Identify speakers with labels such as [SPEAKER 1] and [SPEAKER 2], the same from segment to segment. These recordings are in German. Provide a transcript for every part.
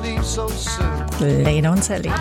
[SPEAKER 1] Lay Down Sally.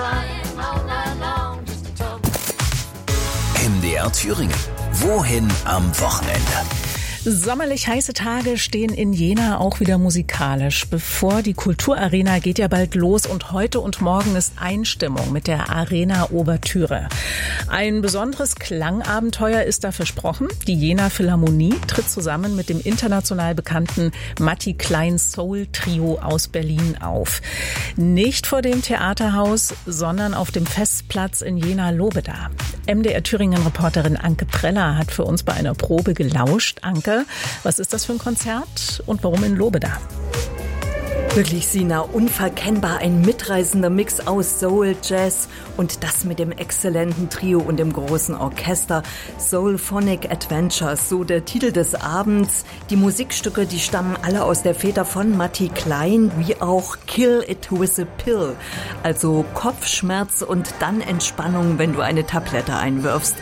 [SPEAKER 2] MDR Thüringen. Wohin am Wochenende?
[SPEAKER 1] Sommerlich heiße Tage stehen in Jena auch wieder musikalisch bevor. Die Kulturarena geht ja bald los und heute und morgen ist Einstimmung mit der Arena-Ouvertüre. Ein besonderes Klangabenteuer ist da versprochen. Die Jena Philharmonie tritt zusammen mit dem international bekannten Matti Klein Soul Trio aus Berlin auf. Nicht vor dem Theaterhaus, sondern auf dem Festplatz in Jena-Lobeda. MDR Thüringen-Reporterin Anke Preller hat für uns bei einer Probe gelauscht. Anke, was ist das für ein Konzert und warum in Lobeda?
[SPEAKER 3] Wirklich, Sina, unverkennbar ein mitreißender Mix aus Soul, Jazz und das mit dem exzellenten Trio und dem großen Orchester. Soulphonic Adventures, so der Titel des Abends. Die Musikstücke, die stammen alle aus der Feder von Matti Klein, wie auch Kill It With a Pill. Also Kopfschmerz und dann Entspannung, wenn du eine Tablette einwirfst.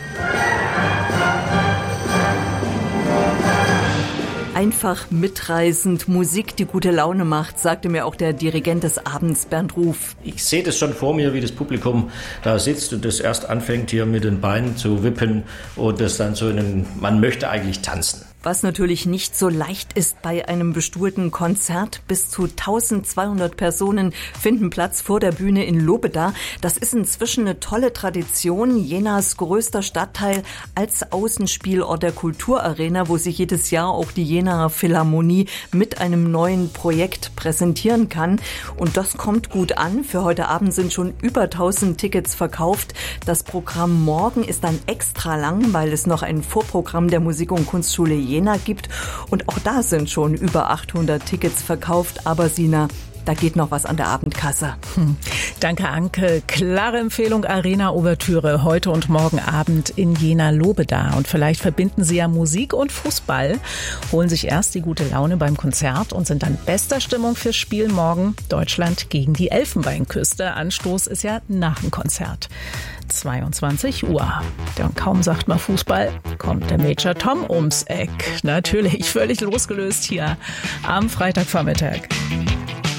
[SPEAKER 3] Einfach mitreißend, Musik, die gute Laune macht, sagte mir auch der Dirigent des Abends, Bernd Ruf.
[SPEAKER 4] Ich sehe das schon vor mir, wie das Publikum da sitzt und das erst anfängt, hier mit den Beinen zu wippen und das dann so man möchte eigentlich tanzen.
[SPEAKER 3] Was natürlich nicht so leicht ist bei einem bestuhlten Konzert. Bis zu 1200 Personen finden Platz vor der Bühne in Lobeda. Das ist inzwischen eine tolle Tradition. Jenas größter Stadtteil als Außenspielort der Kulturarena, wo sich jedes Jahr auch die Jena Philharmonie mit einem neuen Projekt präsentieren kann. Und das kommt gut an. Für heute Abend sind schon über 1000 Tickets verkauft. Das Programm morgen ist dann extra lang, weil es noch ein Vorprogramm der Musik- und Kunstschule Jena gibt. Und auch da sind schon über 800 Tickets verkauft. Aber Sina, da geht noch was an der Abendkasse.
[SPEAKER 1] Danke, Anke. Klare Empfehlung, Arena-Ouvertüre heute und morgen Abend in Jena-Lobeda. Und vielleicht verbinden Sie ja Musik und Fußball, holen sich erst die gute Laune beim Konzert und sind dann bester Stimmung fürs Spiel morgen Deutschland gegen die Elfenbeinküste. Anstoß ist ja nach dem Konzert. 22 Uhr. Und kaum sagt man Fußball, kommt der Major Tom ums Eck. Natürlich völlig losgelöst hier am Freitagvormittag.